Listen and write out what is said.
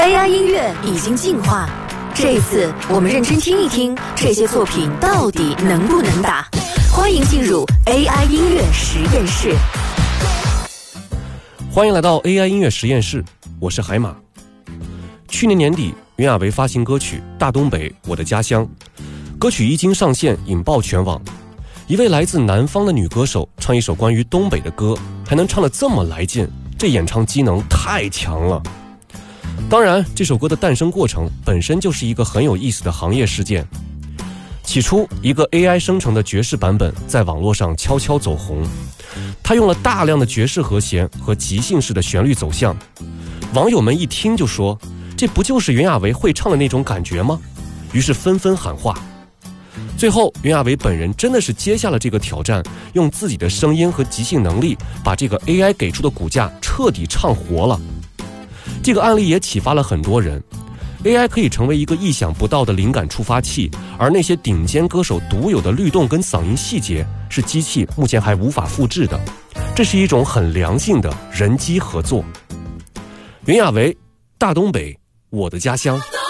AI 音乐已经进化，这一次我们认真听一听这些作品到底能不能打。欢迎进入 AI 音乐实验室。 欢迎来到 AI 音乐实验室，我是海马。去年年底，袁娅维发行歌曲《大东北，我的家乡》，歌曲一经上线引爆全网。一位来自南方的女歌手唱一首关于东北的歌，还能唱得这么来劲，这演唱机能太强了。当然，这首歌的诞生过程本身就是一个很有意思的行业事件。起初，一个 AI 生成的爵士版本在网络上悄悄走红，它用了大量的爵士和弦和即兴式的旋律走向。网友们一听就说，这不就是袁娅维会唱的那种感觉吗？于是纷纷喊话。最后，袁娅维本人真的是接下了这个挑战，用自己的声音和即兴能力，把这个 AI 给出的骨架彻底唱活了。这个案例也启发了很多人， AI 可以成为一个意想不到的灵感触发器，而那些顶尖歌手独有的律动跟嗓音细节，是机器目前还无法复制的。这是一种很良性的人机合作。袁娅维，大东北，我的家乡。